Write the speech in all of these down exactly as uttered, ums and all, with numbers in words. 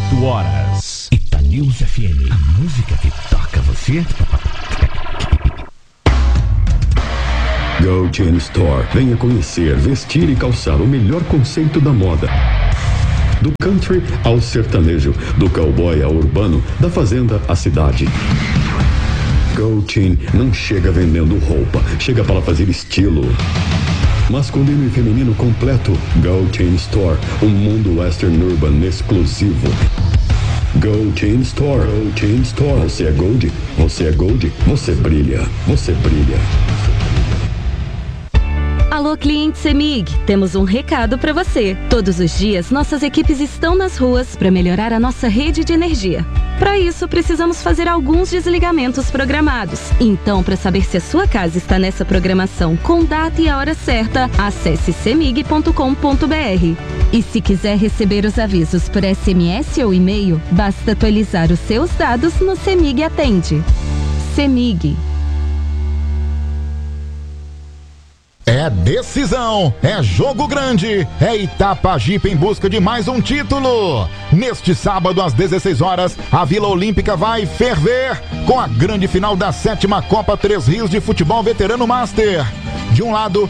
dezoito horas. Itanews F M, a música que toca você. Go Chain Store. Venha conhecer, vestir e calçar o melhor conceito da moda. Do country ao sertanejo, do cowboy ao urbano, da fazenda à cidade. Go Chain não chega vendendo roupa, chega para fazer estilo. Masculino e feminino completo. Go Chain Store, um mundo western urban exclusivo. Go Chain Store. Go Chain Store. Você é Gold, você é Gold, você brilha, você brilha. Alô, cliente CEMIG, temos um recado para você. Todos os dias, nossas equipes estão nas ruas para melhorar a nossa rede de energia. Para isso, precisamos fazer alguns desligamentos programados. Então, para saber se a sua casa está nessa programação com data e a hora certa, acesse cemig ponto com ponto br. E se quiser receber os avisos por S M S ou e-mail, basta atualizar os seus dados no CEMIG Atende. CEMIG. É decisão, é jogo grande, é Itapajipe em busca de mais um título. Neste sábado às dezesseis horas, a Vila Olímpica vai ferver com a grande final da sétima Copa Três Rios de Futebol Veterano Master. De um lado,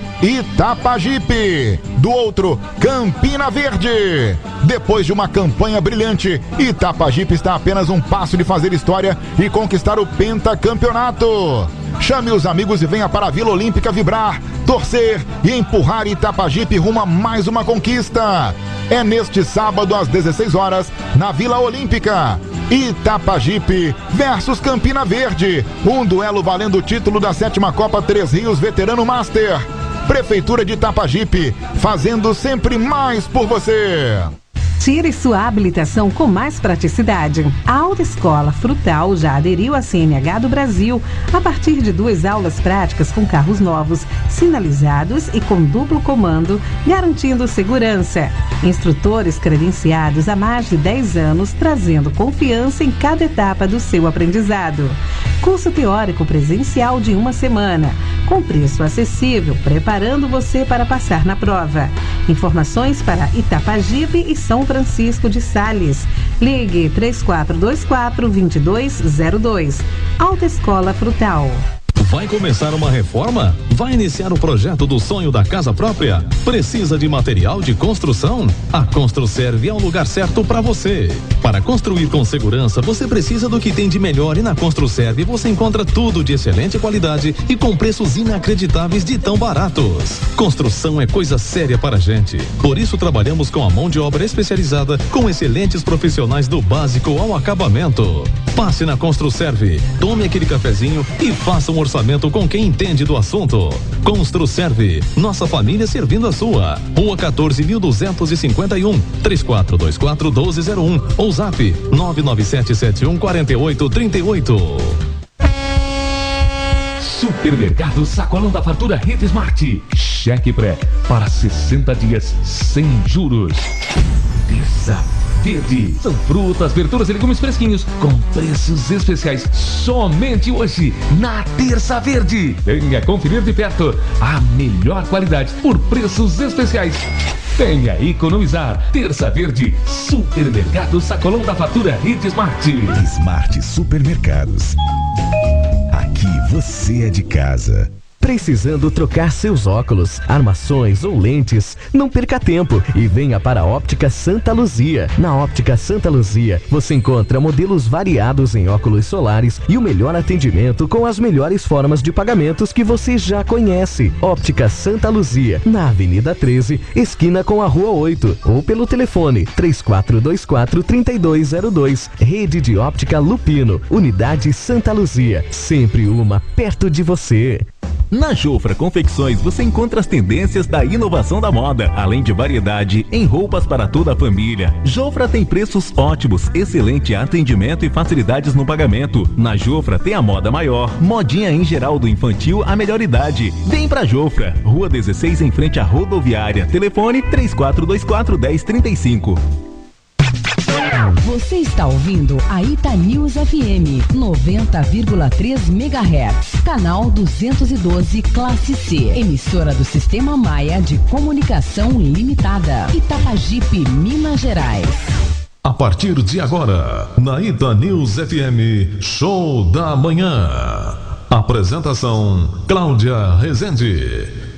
Itapajipe, do outro, Campina Verde. Depois de uma campanha brilhante, Itapajipe está a apenas um passo de fazer história e conquistar o pentacampeonato. Chame os amigos e venha para a Vila Olímpica vibrar, torcer e empurrar Itapajipe rumo a mais uma conquista. É neste sábado às dezesseis horas, na Vila Olímpica. Itapajipe versus Campina Verde. Um duelo valendo o título da sétima Copa Três Rios Veterano Master. Prefeitura de Itapajipe, fazendo sempre mais por você. Tire sua habilitação com mais praticidade. A Autoescola Frutal já aderiu à C N H do Brasil a partir de duas aulas práticas com carros novos, sinalizados e com duplo comando, garantindo segurança. Instrutores credenciados há mais de dez anos, trazendo confiança em cada etapa do seu aprendizado. Curso teórico presencial de uma semana, com preço acessível, preparando você para passar na prova. Informações para Itapajipe e São Francisco de Sales. Ligue três quatro dois quatro, dois dois zero dois. Autoescola Frutal. Vai começar uma reforma? Vai iniciar o projeto do sonho da casa própria? Precisa de material de construção? A Construserve é o lugar certo para você. Para construir com segurança, você precisa do que tem de melhor e na Construserve você encontra tudo de excelente qualidade e com preços inacreditáveis de tão baratos. Construção é coisa séria para a gente. Por isso trabalhamos com a mão de obra especializada, com excelentes profissionais do básico ao acabamento. Passe na Construserve, tome aquele cafezinho e faça um orçamento com quem entende do assunto. Construserve, nossa família servindo a sua. Rua quatorze mil duzentos e cinquenta e um, três quatro dois quatro, um dois zero um ou zap nove nove sete sete um quatro oito três oito. Supermercado Sacolão da Fartura Rede Smart. Cheque pré para sessenta dias sem juros. Terça Verde. São frutas, verduras e legumes fresquinhos com preços especiais somente hoje na Terça Verde. Venha conferir de perto a melhor qualidade por preços especiais. Venha economizar. Terça Verde, Supermercado Sacolão da Fartura Rede Smart. Smart Supermercados. Aqui você é de casa. Precisando trocar seus óculos, armações ou lentes? Não perca tempo e venha para a Óptica Santa Luzia. Na Óptica Santa Luzia, você encontra modelos variados em óculos solares e o melhor atendimento com as melhores formas de pagamentos que você já conhece. Óptica Santa Luzia, na Avenida treze, esquina com a Rua oito, ou pelo telefone três quatro dois quatro, três dois zero dois. Rede de Óptica Lupino, Unidade Santa Luzia, sempre uma perto de você. Na Jofra Confecções você encontra as tendências da inovação da moda, além de variedade em roupas para toda a família. Jofra tem preços ótimos, excelente atendimento e facilidades no pagamento. Na Jofra tem a moda maior, modinha em geral do infantil à melhor idade. Vem pra Jofra, Rua dezesseis em frente à rodoviária. Telefone três quatro dois quatro, um zero três cinco. Você está ouvindo a Itanews F M noventa vírgula três megahertz, canal duzentos e doze, classe C, emissora do Sistema Maia de Comunicação Limitada, Itapajipe, Minas Gerais. A partir de agora, na Ita News F M, Show da Manhã. Apresentação, Cláudia Rezende.